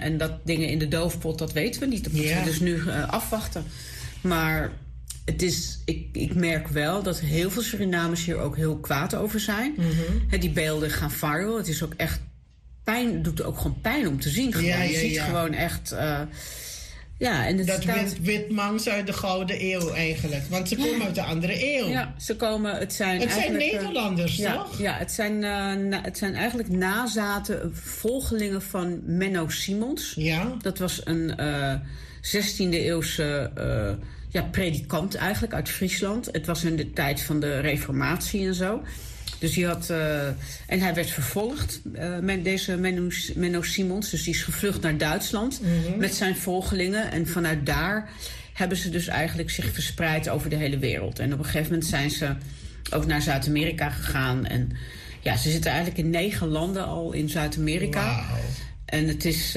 En dat dingen in de doofpot, dat weten we niet. Dat moeten we dus nu afwachten. Maar het is, ik merk wel dat heel veel Surinamers hier ook heel kwaad over zijn. Die beelden gaan viral. Het is ook echt pijn. Het doet ook gewoon pijn om te zien. Je ziet gewoon echt... en het dat witmans uit de Gouden Eeuw eigenlijk. Want ze komen uit de andere eeuw. Ja, ze komen... Het zijn Nederlanders, toch? Ja, het zijn eigenlijk nazaten, volgelingen van Menno Simons. Ja. Dat was een 16e-eeuwse predikant eigenlijk uit Friesland. Het was in de tijd van de Reformatie en zo. Dus die had... en hij werd vervolgd, deze Menno Simons. Dus die is gevlucht naar Duitsland met zijn volgelingen. En vanuit daar hebben ze dus eigenlijk zich verspreid over de hele wereld. En op een gegeven moment zijn ze ook naar Zuid-Amerika gegaan. En ja, ze zitten eigenlijk in 9 landen al in Zuid-Amerika. Wow. En het is...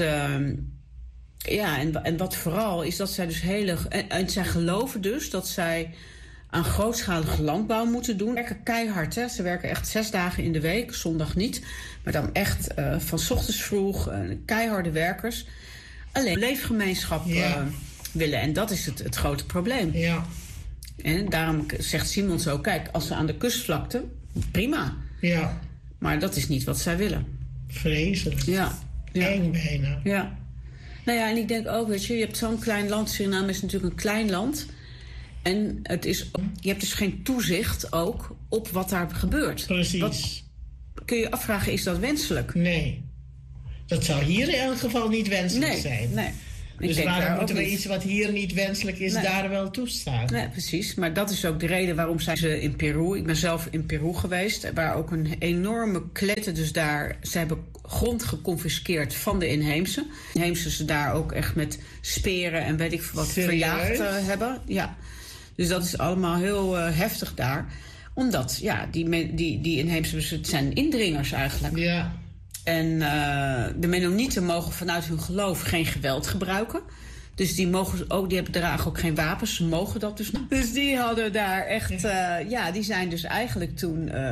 en wat vooral is dat zij dus en zij geloven dus dat zij aan grootschalige landbouw moeten doen. Ze werken keihard, hè. Ze werken echt 6 dagen in de week, zondag niet. Maar dan echt van 's ochtends vroeg, keiharde werkers. Alleen leefgemeenschap willen. En dat is het grote probleem. Ja. En daarom zegt Simons ook, kijk, als ze aan de kustvlakte, prima. Ja. Maar dat is niet wat zij willen. Vreselijk. Ja. Eng bijna. Ja. Nou ja, en ik denk ook, weet je hebt zo'n klein land. Suriname is natuurlijk een klein land. En je hebt dus geen toezicht ook op wat daar gebeurt. Precies. Kun je afvragen, is dat wenselijk? Nee. Dat zou hier in elk geval niet wenselijk zijn. Nee. Dus waarom moeten we iets wat hier niet wenselijk is, daar wel toestaan? Nee, precies. Maar dat is ook de reden waarom zijn ze in Peru. Ik ben zelf in Peru geweest, waar ook een enorme kletten. Dus ze hebben grond geconfiskeerd van de inheemse. De inheemse ze daar ook echt met speren en weet ik wat verjaagd hebben. Ja. Dus dat is allemaal heel heftig daar. Omdat, die inheemse, het zijn indringers eigenlijk. Ja. En de Mennonieten mogen vanuit hun geloof geen geweld gebruiken. Dus die dragen ook geen wapens. Ze mogen dat dus niet. Dus die hadden daar echt... die zijn dus eigenlijk toen...